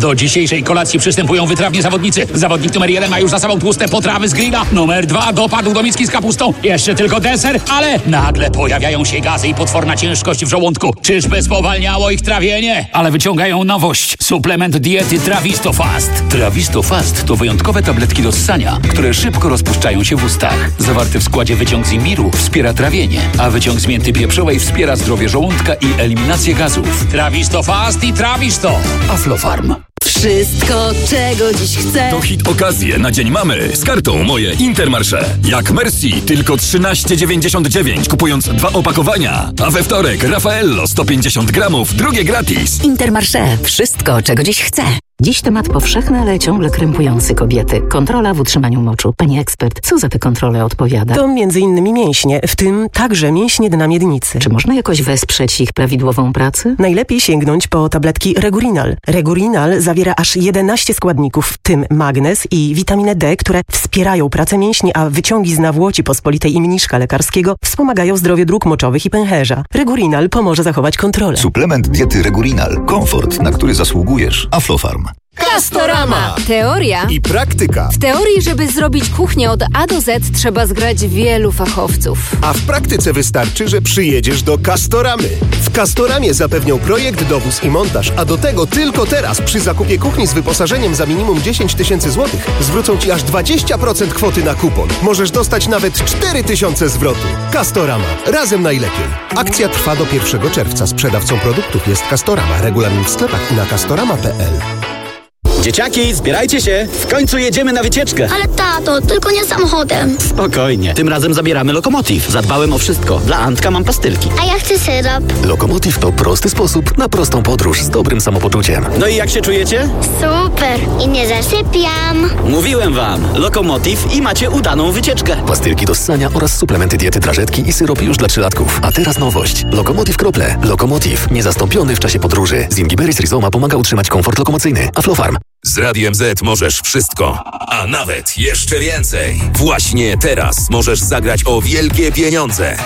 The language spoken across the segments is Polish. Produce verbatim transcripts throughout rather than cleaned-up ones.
Do dzisiejszej kolacji przystępują wytrawni zawodnicy. Zawodnik numer jeden ma już za sobą tłuste potrawy z grilla. Numer dwa dopadł do miski z kapustą. Jeszcze tylko deser, ale nagle pojawiają się gazy i potworna ciężkość w żołądku. Czyżby spowalniało ich trawienie? Ale wyciągają nowość. Suplement diety Trawisto Fast. Trawisto Fast to wyjątkowe tabletki do ssania, które szybko rozpuszczają się w ustach. Zawarty w składzie wyciąg z imbiru wspiera trawienie, a wyciąg z mięty pieprzowej wspiera zdrowie żołądka i eliminację gazów. Trawisto Fast i Trawisto. Aflofarm. Wszystko, czego dziś chcę. To hit okazje na Dzień Mamy z kartą Moje Intermarché. Jak Merci, tylko trzynaście dziewięćdziesiąt dziewięć, kupując dwa opakowania. A we wtorek Raffaello sto pięćdziesiąt gramów, drugie gratis. Intermarché. Wszystko, czego dziś chcę. Dziś temat powszechny, ale ciągle krępujący kobiety. Kontrola w utrzymaniu moczu. Pani ekspert, co za te kontrole odpowiada? To między innymi mięśnie, w tym także mięśnie dna miednicy. Czy można jakoś wesprzeć ich prawidłową pracę? Najlepiej sięgnąć po tabletki Regurinal. Regurinal zawiera aż jedenaście składników, w tym magnez i witaminę D, które wspierają pracę mięśni, a wyciągi z nawłoci pospolitej i mniszka lekarskiego wspomagają zdrowie dróg moczowych i pęcherza. Regurinal pomoże zachować kontrolę. Suplement diety Regurinal. Komfort, na który zasługujesz. Aflofarm. Castorama. Teoria i praktyka. W teorii, żeby zrobić kuchnię od A do Z, trzeba zgrać wielu fachowców. A w praktyce wystarczy, że przyjedziesz do Castoramy. W Castoramie zapewnią projekt, dowóz i montaż, a do tego tylko teraz przy zakupie kuchni z wyposażeniem za minimum dziesięć tysięcy złotych zwrócą Ci aż dwadzieścia procent kwoty na kupon. Możesz dostać nawet cztery tysiące zwrotu. Castorama. Razem najlepiej. Akcja trwa do pierwszego czerwca. Sprzedawcą produktów jest Castorama. Regulamin w sklepach i na castorama kropka p l. Dzieciaki, zbierajcie się! W końcu jedziemy na wycieczkę! Ale tato, tylko nie samochodem. Spokojnie, tym razem zabieramy Lokomotiv. Zadbałem o wszystko. Dla Antka mam pastylki. A ja chcę syrop. Lokomotiv to prosty sposób na prostą podróż z dobrym samopoczuciem. No i jak się czujecie? Super! I nie zasypiam. Mówiłem wam, Lokomotiv i macie udaną wycieczkę. Pastylki do ssania oraz suplementy diety drażetki i syrop już dla trzylatków. A teraz nowość. Lokomotiv Krople. Lokomotiv. Niezastąpiony w czasie podróży. Z Ingiberis Rizoma pomaga utrzymać komfort lokomocyjny. Aflofarm. Z Radiem Z możesz wszystko, a nawet jeszcze więcej. Właśnie teraz możesz zagrać o wielkie pieniądze.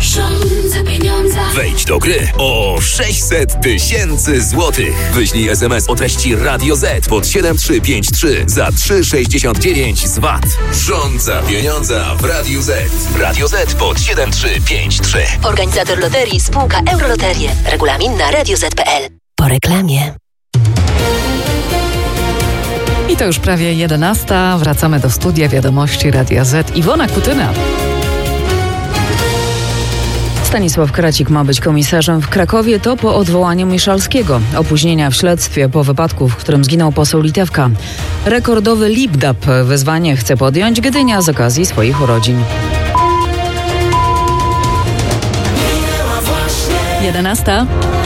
Rządzę pieniądze. Wejdź do gry o sześćset tysięcy złotych. Wyślij es em es o treści Radio Z pod siedem trzy pięć trzy za trzy sześćdziesiąt dziewięć z V A T. Rządza pieniądza w Radiu Z. Radio Z pod siedem trzy pięć trzy. Organizator loterii spółka Euroloterie. Regulamin na radio zet kropka p l. Po reklamie. I to już prawie jedenasta. Wracamy do studia Wiadomości Radia Z. Iwona Kutyna. Stanisław Kracik ma być komisarzem w Krakowie. To po odwołaniu Miszalskiego. Opóźnienia w śledztwie po wypadku, w którym zginął poseł Litewka. Rekordowy Lipdap wyzwanie chce podjąć Gdynia z okazji swoich urodzin. jedenasta.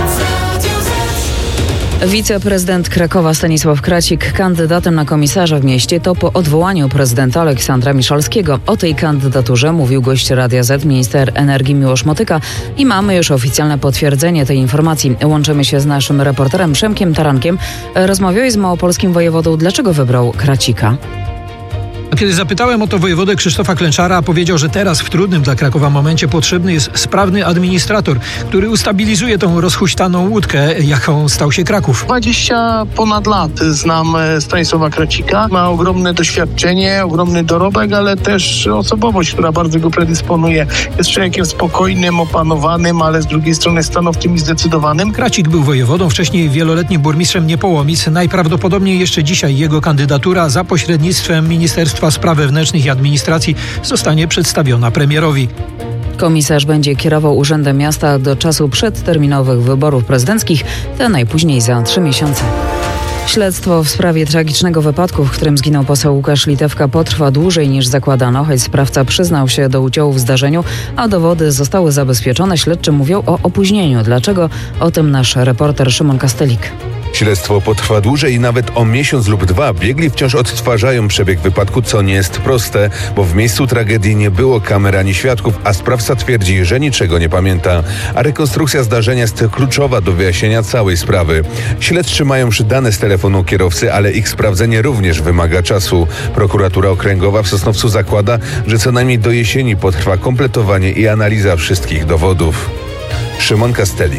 Wiceprezydent Krakowa Stanisław Kracik kandydatem na komisarza w mieście to po odwołaniu prezydenta Aleksandra Miszalskiego. O tej kandydaturze mówił gość Radia Z, minister energii Miłosz Motyka i mamy już oficjalne potwierdzenie tej informacji. Łączymy się z naszym reporterem Przemkiem Tarankiem. Rozmawiałeś z małopolskim wojewodą. Dlaczego wybrał Kracika? Kiedy zapytałem o to wojewodę Krzysztofa Klęczara, powiedział, że teraz w trudnym dla Krakowa momencie potrzebny jest sprawny administrator, który ustabilizuje tą rozhuśtaną łódkę, jaką stał się Kraków. dwadzieścia ponad lat znam Stanisława Kracika. Ma ogromne doświadczenie, ogromny dorobek, ale też osobowość, która bardzo go predysponuje. Jest człowiekiem spokojnym, opanowanym, ale z drugiej strony stanowczym i zdecydowanym. Kracik był wojewodą, wcześniej wieloletnim burmistrzem Niepołomic. Najprawdopodobniej jeszcze dzisiaj jego kandydatura za pośrednictwem Ministerstwa Spraw Wewnętrznych i Administracji zostanie przedstawiona premierowi. Komisarz będzie kierował Urzędem Miasta do czasu przedterminowych wyborów prezydenckich, te najpóźniej za trzy miesiące. Śledztwo w sprawie tragicznego wypadku, w którym zginął poseł Łukasz Litewka, potrwa dłużej niż zakładano, choć sprawca przyznał się do udziału w zdarzeniu, a dowody zostały zabezpieczone. Śledczy mówią o opóźnieniu. Dlaczego? O tym nasz reporter Szymon Kastelik. Śledztwo potrwa dłużej, nawet o miesiąc lub dwa. Biegli wciąż odtwarzają przebieg wypadku, co nie jest proste, bo w miejscu tragedii nie było kamer ani świadków, a sprawca twierdzi, że niczego nie pamięta. A rekonstrukcja zdarzenia jest kluczowa do wyjaśnienia całej sprawy. Śledczy mają już dane z telefonu kierowcy, ale ich sprawdzenie również wymaga czasu. Prokuratura Okręgowa w Sosnowcu zakłada, że co najmniej do jesieni potrwa kompletowanie i analiza wszystkich dowodów. Szymon Kastelik.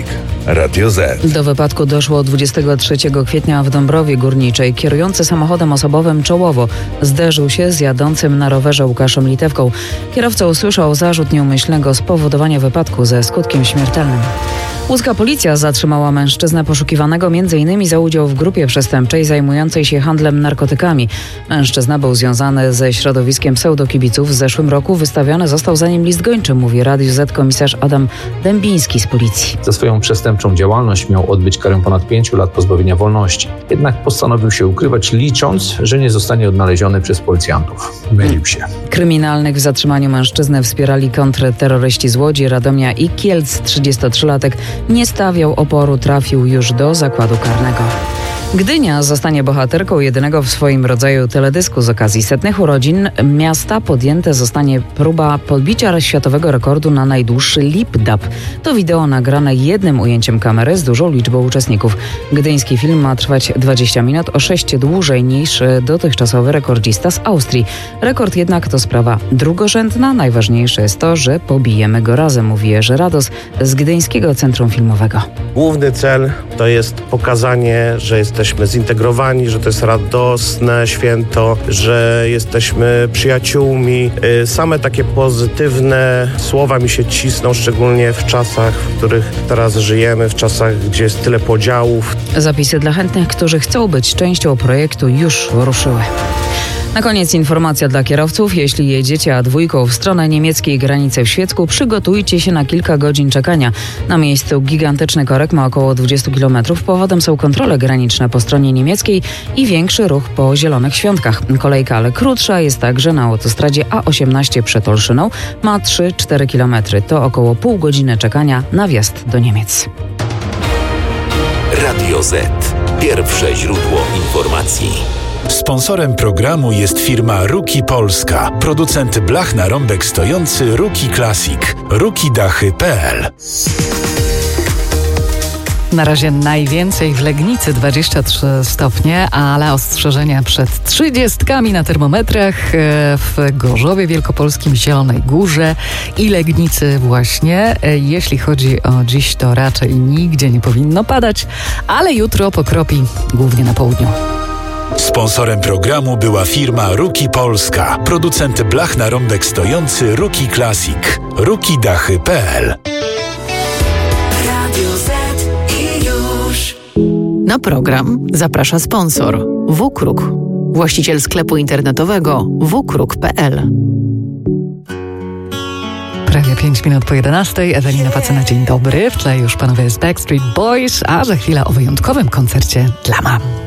Radio Z. Do wypadku doszło dwudziestego trzeciego kwietnia w Dąbrowie Górniczej. Kierujący samochodem osobowym czołowo zderzył się z jadącym na rowerze Łukaszem Litewką. Kierowca usłyszał zarzut nieumyślnego spowodowania wypadku ze skutkiem śmiertelnym. Łódzka policja zatrzymała mężczyznę poszukiwanego między innymi za udział w grupie przestępczej zajmującej się handlem narkotykami. Mężczyzna był związany ze środowiskiem pseudokibiców. W zeszłym roku wystawiony został za nim list gończy, mówi Radiu Z komisarz Adam Dębiński z policji. Za swoją przestępczą działalność miał odbyć karę ponad pięciu lat pozbawienia wolności. Jednak postanowił się ukrywać, licząc, że nie zostanie odnaleziony przez policjantów. Mylił się. Kryminalnych w zatrzymaniu mężczyzny wspierali kontrterroryści z Łodzi, Radomia i Kielc. trzydziestotrzylatek nie stawiał oporu, trafił już do zakładu karnego. Gdynia zostanie bohaterką jedynego w swoim rodzaju teledysku z okazji setnych urodzin miasta. Podjęte zostanie próba podbicia światowego rekordu na najdłuższy lip-dub. To wideo nagrane jednym ujęciem kamery z dużą liczbą uczestników. Gdyński film ma trwać dwadzieścia minut, o sześć dłużej niż dotychczasowy rekordzista z Austrii. Rekord jednak to sprawa drugorzędna. Najważniejsze jest to, że pobijemy go razem, mówi Jerzy Rados z Gdyńskiego Centrum Filmowego. Główny cel to jest pokazanie, że jesteśmy zintegrowani, że to jest radosne święto, że jesteśmy przyjaciółmi. Same takie pozytywne słowa mi się cisną, szczególnie w czasach, w których teraz żyjemy, w czasach, gdzie jest tyle podziałów. Zapisy dla chętnych, którzy chcą być częścią projektu, już ruszyły. Na koniec informacja dla kierowców. Jeśli jedziecie A dwa w stronę niemieckiej granicy w Świecku, przygotujcie się na kilka godzin czekania. Na miejscu gigantyczny korek ma około dwadzieścia kilometrów. Powodem są kontrole graniczne po stronie niemieckiej i większy ruch po Zielonych Świątkach. Kolejka, ale krótsza, jest także na autostradzie A osiemnaście przed Olszyną. Ma trzy do czterech kilometrów. To około pół godziny czekania na wjazd do Niemiec. Radio Z. Pierwsze źródło informacji. Sponsorem programu jest firma Ruki Polska, producent blach na rąbek stojący Ruki Classic. ruki dachy kropka p l. Na razie najwięcej w Legnicy dwadzieścia trzy stopnie, ale ostrzeżenia przed trzydziestkami na termometrach w Gorzowie Wielkopolskim, Zielonej Górze i Legnicy właśnie. Jeśli chodzi o dziś, to raczej nigdzie nie powinno padać, ale jutro pokropi głównie na południu. Sponsorem programu była firma Ruki Polska, producent blach na rąbek stojący Ruki Classic. ruki dachy kropka p l. Na program zaprasza sponsor WKRUK, właściciel sklepu internetowego w k r u k kropka p l. Prawie pięć minut po jedenastej. Ewelina Pacyna, dzień dobry. W tle już panowie z Backstreet Boys, a za chwilę o wyjątkowym koncercie dla mam.